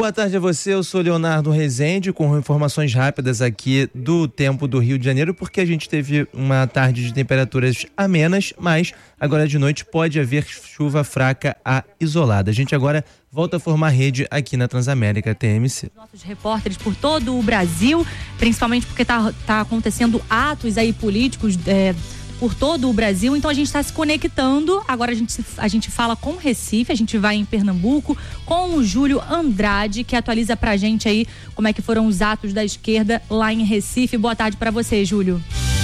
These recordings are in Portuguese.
boa tarde a você, eu sou Leonardo Rezende, com informações rápidas aqui do tempo do Rio de Janeiro, porque a gente teve uma tarde de temperaturas amenas, mas agora de noite pode haver chuva fraca a isolada. A gente agora volta a formar rede aqui na Transamérica TMC. Nossos repórteres por todo o Brasil, principalmente porque tá acontecendo atos aí políticos por todo o Brasil, então a gente está se conectando. Agora a gente fala com Recife, a gente vai em Pernambuco com o Júlio Andrade, que atualiza pra gente aí como é que foram os atos da esquerda lá em Recife. Boa tarde para você, Júlio.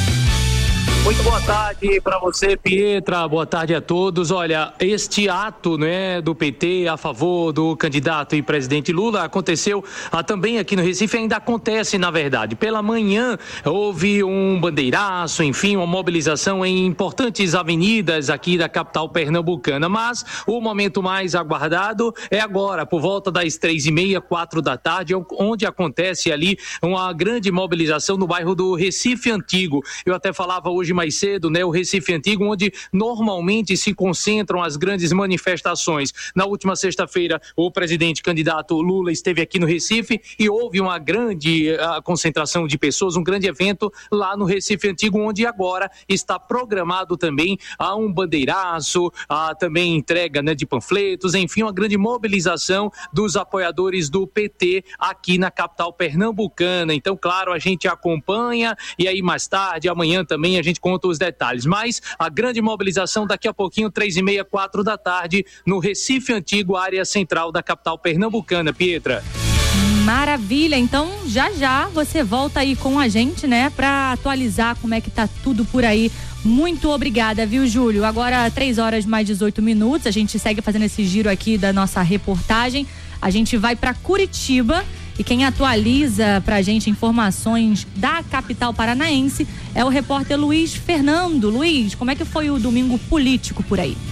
Muito boa tarde para você, Pietra, boa tarde a todos. Olha, este ato, né, do PT a favor do candidato e presidente Lula aconteceu também aqui no Recife, ainda acontece na verdade. Pela manhã houve um bandeiraço, enfim, uma mobilização em importantes avenidas aqui da capital pernambucana, mas o momento mais aguardado é agora, por volta das 3h30, 4 da tarde, onde acontece ali uma grande mobilização no bairro do Recife Antigo. Eu até falava hoje mais cedo, né, o Recife Antigo, onde normalmente se concentram as grandes manifestações. Na última sexta-feira, o presidente candidato Lula esteve aqui no Recife e houve uma grande concentração de pessoas, um grande evento lá no Recife Antigo, onde agora está programado também um bandeiraço, também entrega, né, de panfletos, enfim, uma grande mobilização dos apoiadores do PT aqui na capital pernambucana. Então, claro, a gente acompanha e aí mais tarde, amanhã também a gente conta os detalhes, mas a grande mobilização daqui a pouquinho, 3h30, 4 da tarde, no Recife Antigo, área central da capital pernambucana, Pietra. Maravilha, então já você volta aí com a gente, né, pra atualizar como é que tá tudo por aí. Muito obrigada, viu, Júlio? Agora 3h mais 18 minutos, a gente segue fazendo esse giro aqui da nossa reportagem. A gente vai pra Curitiba. E quem atualiza pra gente informações da capital paranaense é o repórter Luiz Fernando. Luiz, como é que foi o domingo político por aí?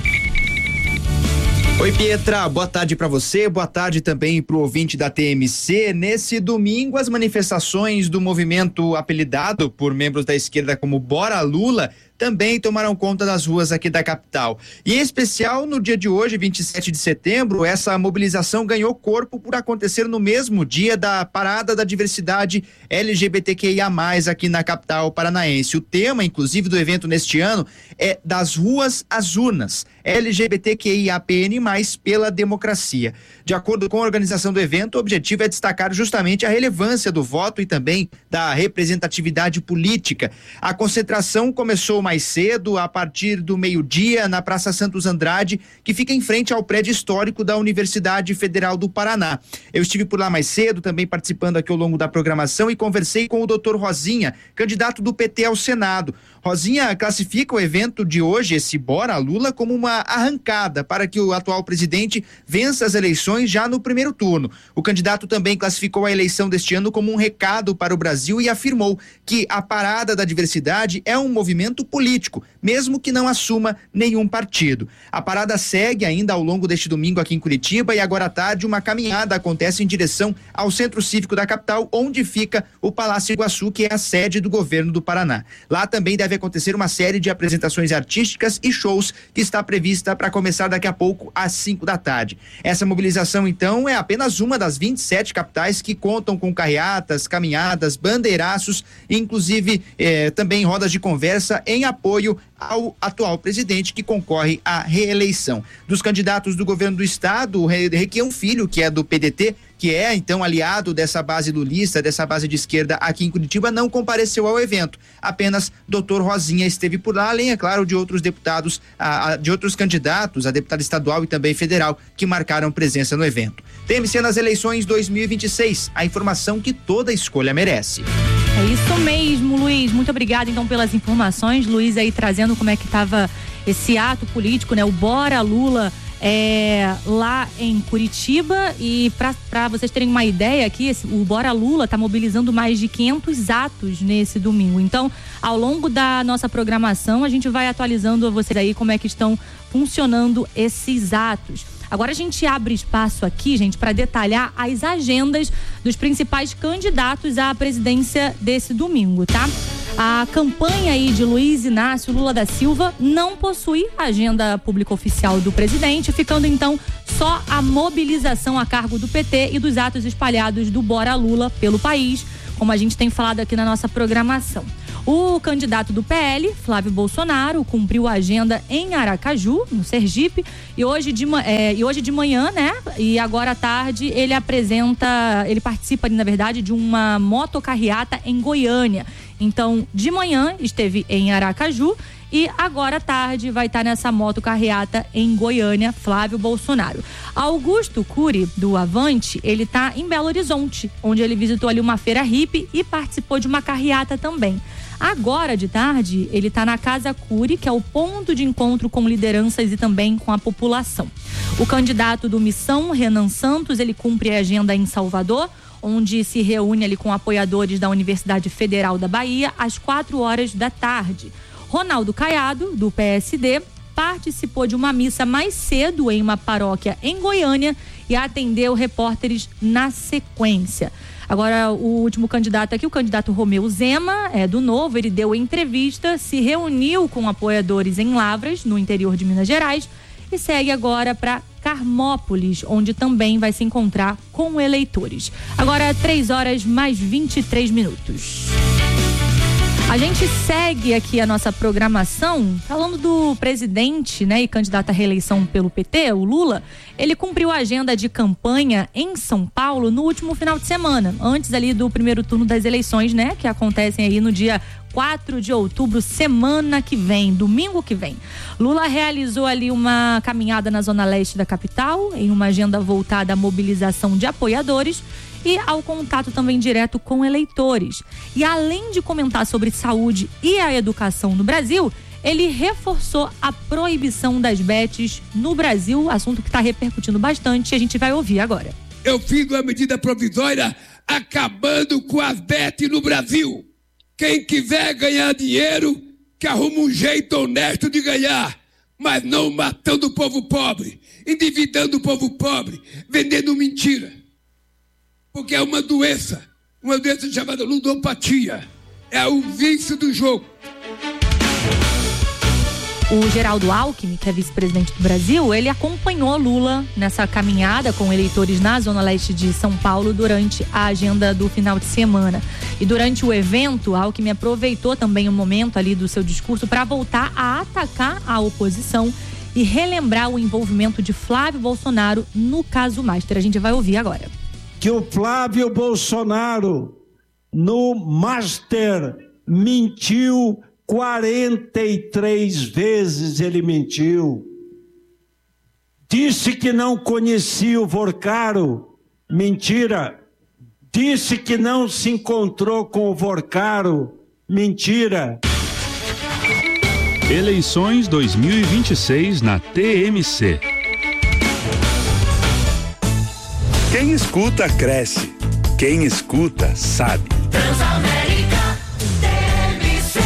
Oi, Pietra, boa tarde para você, boa tarde também pro ouvinte da TMC. Nesse domingo, as manifestações do movimento apelidado por membros da esquerda como Bora Lula também tomaram conta das ruas aqui da capital. E em especial no dia de hoje, 27 de setembro, essa mobilização ganhou corpo por acontecer no mesmo dia da Parada da Diversidade LGBTQIA+, aqui na capital paranaense. O tema, inclusive, do evento neste ano é Das Ruas às Urnas, LGBTQIAPN+, pela democracia. De acordo com a organização do evento, o objetivo é destacar justamente a relevância do voto e também da representatividade política. A concentração começou mais cedo, a partir do meio-dia, na Praça Santos Andrade, que fica em frente ao prédio histórico da Universidade Federal do Paraná. Eu estive por lá mais cedo, também participando aqui ao longo da programação, e conversei com o Dr. Rosinha, candidato do PT ao Senado. Rosinha classifica o evento de hoje, esse Bora Lula, como uma arrancada para que o atual presidente vença as eleições já no primeiro turno. O candidato também classificou a eleição deste ano como um recado para o Brasil e afirmou que a Parada da Diversidade é um movimento político, mesmo que não assuma nenhum partido. A parada segue ainda ao longo deste domingo aqui em Curitiba e agora à tarde uma caminhada acontece em direção ao Centro Cívico da capital, onde fica o Palácio Iguaçu, que é a sede do governo do Paraná. Lá também deve acontecer uma série de apresentações artísticas e shows que está prevista para começar daqui a pouco às 5 da tarde. Essa mobilização, então, é apenas uma das 27 capitais que contam com carreatas, caminhadas, bandeiraços, inclusive também rodas de conversa em apoio ao atual presidente que concorre à reeleição. Dos candidatos do governo do estado, o Requião Filho, que é do PDT, que é então aliado dessa base lulista, dessa base de esquerda aqui em Curitiba, não compareceu ao evento. Apenas Dr. Rosinha esteve por lá, além, é claro, de outros deputados, de outros candidatos a deputado estadual e também federal que marcaram presença no evento. TMC nas eleições 2026, a informação que toda escolha merece. É isso mesmo, Luiz. Muito obrigada, então, pelas informações. Luiz aí trazendo como é que estava esse ato político, né? O Bora Lula lá em Curitiba. E para vocês terem uma ideia aqui, o Bora Lula está mobilizando mais de 500 atos nesse domingo. Então, ao longo da nossa programação, a gente vai atualizando a vocês aí como é que estão funcionando esses atos. Agora a gente abre espaço aqui, gente, para detalhar as agendas dos principais candidatos à presidência desse domingo, tá? A campanha aí de Luiz Inácio Lula da Silva não possui agenda pública oficial do presidente, ficando então só a mobilização a cargo do PT e dos atos espalhados do Bora Lula pelo país, como a gente tem falado aqui na nossa programação. O candidato do PL, Flávio Bolsonaro, cumpriu a agenda em Aracaju, no Sergipe, e hoje de manhã, né? E agora à tarde ele participa, na verdade, de uma motocarreata em Goiânia. Então, de manhã esteve em Aracaju e agora à tarde vai estar nessa motocarreata em Goiânia, Flávio Bolsonaro. Augusto Cury, do Avante, ele está em Belo Horizonte, onde ele visitou ali uma feira hippie e participou de uma carreata também. Agora de tarde, ele está na Casa Cury, que é o ponto de encontro com lideranças e também com a população. O candidato do Missão, Renan Santos, ele cumpre a agenda em Salvador, onde se reúne ali com apoiadores da Universidade Federal da Bahia às 4 da tarde. Ronaldo Caiado, do PSD, participou de uma missa mais cedo em uma paróquia em Goiânia e atendeu repórteres na sequência. Agora, o último candidato aqui, o candidato Romeu Zema, do Novo, ele deu entrevista, se reuniu com apoiadores em Lavras, no interior de Minas Gerais, e segue agora para Carmópolis, onde também vai se encontrar com eleitores. Agora, 3h mais 23. A gente segue aqui a nossa programação falando do presidente, né, e candidato à reeleição pelo PT, o Lula. Ele cumpriu a agenda de campanha em São Paulo no último final de semana, antes ali do primeiro turno das eleições, né, que acontecem aí no dia 4 de outubro, semana que vem, domingo que vem. Lula realizou ali uma caminhada na zona leste da capital, em uma agenda voltada à mobilização de apoiadores e ao contato também direto com eleitores. E além de comentar sobre saúde e a educação no Brasil, ele reforçou a proibição das bets no Brasil, assunto que está repercutindo bastante e a gente vai ouvir agora. Eu fiz uma medida provisória acabando com as bets no Brasil. Quem quiser ganhar dinheiro, que arruma um jeito honesto de ganhar, mas não matando o povo pobre, endividando o povo pobre, vendendo mentira. Porque é uma doença chamada ludopatia. É o vício do jogo. O Geraldo Alckmin, que é vice-presidente do Brasil, ele acompanhou Lula nessa caminhada com eleitores na Zona Leste de São Paulo durante a agenda do final de semana. E durante o evento, Alckmin aproveitou também o momento ali do seu discurso para voltar a atacar a oposição e relembrar o envolvimento de Flávio Bolsonaro no caso Master. A gente vai ouvir agora. Que o Flávio Bolsonaro, no Master, mentiu 43 vezes, ele mentiu. Disse que não conhecia o Vorcaro, mentira. Disse que não se encontrou com o Vorcaro, mentira. Eleições 2026 na TMC. Quem escuta, cresce. Quem escuta, sabe. Transamérica TMC.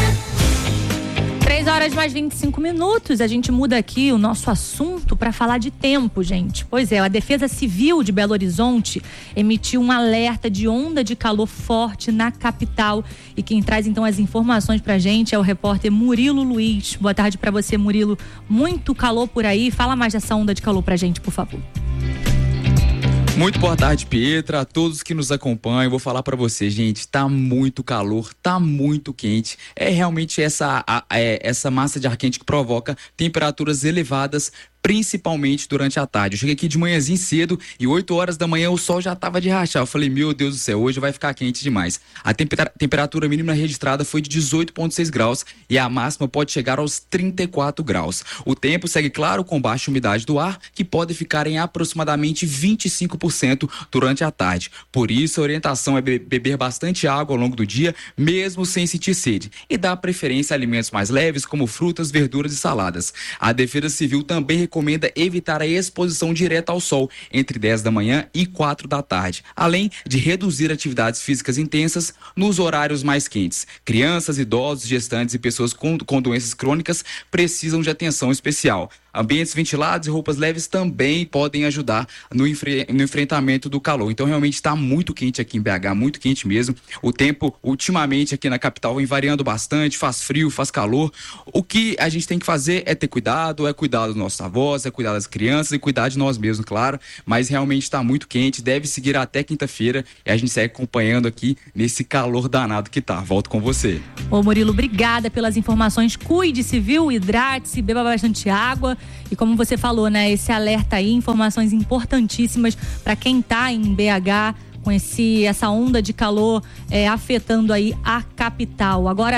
3h mais 25. A gente muda aqui o nosso assunto para falar de tempo, gente. Pois é, a Defesa Civil de Belo Horizonte emitiu um alerta de onda de calor forte na capital. E quem traz então as informações pra gente é o repórter Murilo Luiz. Boa tarde para você, Murilo. Muito calor por aí. Fala mais dessa onda de calor pra gente, por favor. Muito boa tarde, Pietra, a todos que nos acompanham. Vou falar pra você, gente, tá muito calor, tá muito quente. É realmente essa massa de ar quente que provoca temperaturas elevadas, principalmente durante a tarde. Eu cheguei aqui de manhãzinho cedo e 8 da manhã o sol já tava de rachar. Eu falei, meu Deus do céu, hoje vai ficar quente demais. A temperatura mínima registrada foi de 18,6 graus e a máxima pode chegar aos 34 graus. O tempo segue claro com baixa umidade do ar, que pode ficar em aproximadamente 25% durante a tarde. Por isso, a orientação é beber bastante água ao longo do dia, mesmo sem sentir sede. E dar preferência a alimentos mais leves, como frutas, verduras e saladas. A Defesa Civil também recomenda evitar a exposição direta ao sol entre 10 da manhã e 4 da tarde, além de reduzir atividades físicas intensas nos horários mais quentes. Crianças, idosos, gestantes e pessoas com doenças crônicas precisam de atenção especial. ambientes ventilados e roupas leves também podem ajudar no enfrentamento do calor. Então realmente está muito quente aqui em BH, muito quente mesmo. O tempo ultimamente aqui na capital vem variando bastante, faz frio, faz calor. O que a gente tem que fazer é ter cuidado, é cuidar dos nossos avós, é cuidar das crianças e cuidar de nós mesmos, claro, mas realmente está muito quente, deve seguir até quinta-feira e a gente segue acompanhando aqui nesse calor danado que tá. Volto com você. Ô Murilo, obrigada pelas informações, cuide-se, viu? Hidrate-se, beba bastante água e como você falou, né, esse alerta aí, informações importantíssimas para quem tá em BH com essa onda de calor afetando aí a capital. Agora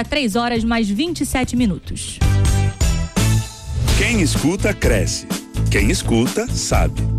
3h mais 27. Quem escuta, cresce. Quem escuta, sabe.